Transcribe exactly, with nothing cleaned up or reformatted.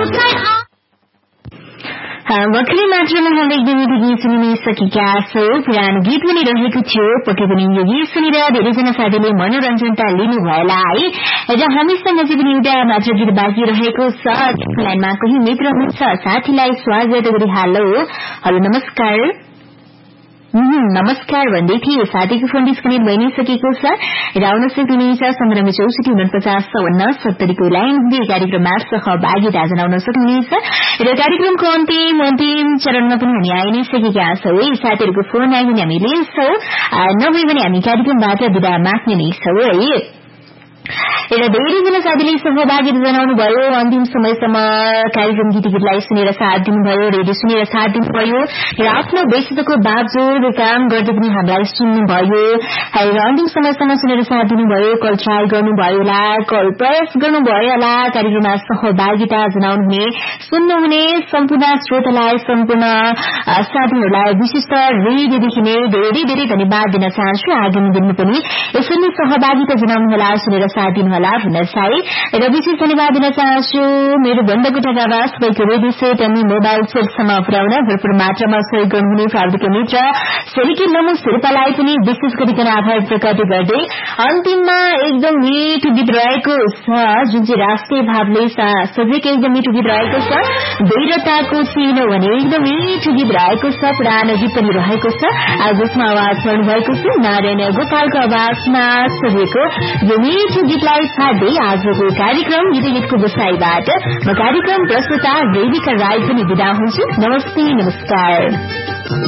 भर्खरै मात्र उहाँले एकदमै गीत सुनिसकेका छौं। पुरानो गीत पनि रहेको थियो। पक्कै पनि यो गीत सुनेर धेरैजना साथीले मनोरञ्जनता लिनुभएला है। र हामीसँग चाहिँ पनि एउटा मात्र गीत बाँकी रहेको छ। लाइनमा कोही मित्र हुनुहुन्छ, साथीलाई स्वागत गरिहालौ। हेलो नमस्कार। नमस्कार भन्दै थिए, साथीको फोन डिस्कनेक्ट भइ नै सकेको छ। र आउन सक्नुहुनेछ सन्दर्भ चौसठी उनपचास चौवन्न सत्तरीको लाइन दिए कार्यक्रममा सहभागिता जनाउन सक्नुहुनेछ। र कार्यक्रमको अन्तिम अन्तिम चरणमा पनि हामी आइ नै सकेका छौं है। साथीहरूको फोन आयो भने हामी लिन्छौं, नभए भने हामी कार्यक्रमबाट विदा माग्ने नै छौं है। र धेरैजना साथीले सहभागिता जनाउनु भयो। अन्तिम समयसम्म कार्यक्रम गीत गीतलाई सुनेर साथ दिनुभयो, रेडियो सुनेर साथ दिनुभयो र आफ्नो व्यस्तताको बावजुद काम गर्दै पनि हामीलाई सुन्नुभयो र अन्तिम समयसम्म सुनेर साथ दिनुभयो। कल ट्राई गर्नुभयो होला, कल प्रयास गर्नुभयो होला, कार्यक्रममा सहभागिता जनाउनुहुने सुन्नुहुने सम्पूर्ण श्रोतालाई, सम्पूर्ण साथीहरूलाई विशिष्ट रेडियोदेखि नै धेरै धेरै धन्यवाद दिन चाहन्छु। आगामी दिनमा पनि यसरी नै सहभागिता जनाउनुहोला, सुनेर साथ दिनुहोला भन्न चाहे। र विशेष धन्यवाद दिन चाहन्छु मेरो बन्दको टकामा सबैको रेडियो सेट अनि मोबाइल सेटसम्म पुर्याउन भरपूर मात्रामा सहयोग गर्नुहुने प्राविधिक मित्र सेलिकी लमु शेर्पालाई पनि विशेष गरिकन आभार प्रकट गर्दै अन्तिममा एकदम मिठो गीत रहेको छ, जुन चाहिँ राष्ट्रिय भावले सजेको एकदम मिठो गीत रहेको छ। दैरताको चिनो भने एकदम मिठो गीत रहेको छ, पुरानो गीत पनि रहेको छ। आज जसमा आवाज गर्नुभएको छ नारायण गोपालको आवाजमा सजिएको यो मिठो गीतलाई साथै आजको कार्यक्रम गीत गीतको बसाईबाट म कार्यक्रम प्रस्तुता रेडिका राई पनि बिदा हुन्छु। नमस्ते, नमस्कार।